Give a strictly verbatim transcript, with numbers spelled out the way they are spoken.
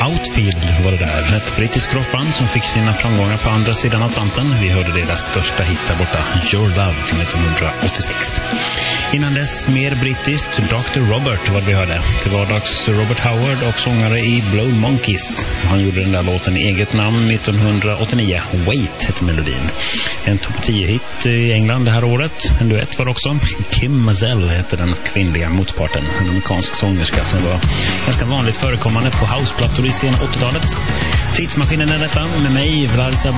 Outfield var det där. Ett brittiskt rockband som fick sina framgångar på andra sidan Atlanten. Vi hörde deras största hit där borta, Your Love från nittonhundraåttiosex. Innan dess mer brittiskt, doktor Robert var det vi hörde. Till vardags Robert Howard och sångare i Blow Monkeys. Han gjorde den där låten i eget namn nittonhundraåttionio. Wait hette melodin. En topp tio-hit i England det här året. En duett var det också. Kim Mazel heter den kvinnliga motparten. En amerikansk sångerska som var ganska vanligt förekommande på houseplattor i sen åttiotalet. Tidsmaskinen är detta med mig, Vlad